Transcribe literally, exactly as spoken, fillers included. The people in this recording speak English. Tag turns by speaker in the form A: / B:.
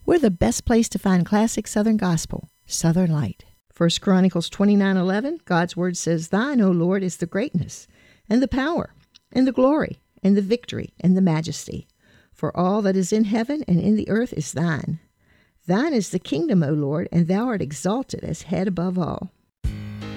A: We're the best place to find classic Southern gospel, Southern Light. First Chronicles twenty-nine eleven, God's word says, Thine, O Lord, is the greatness, and the power, and the glory, and the victory, and the majesty. For all that is in heaven and in the earth is thine. Thine is the kingdom, O Lord, and thou art exalted as head above all.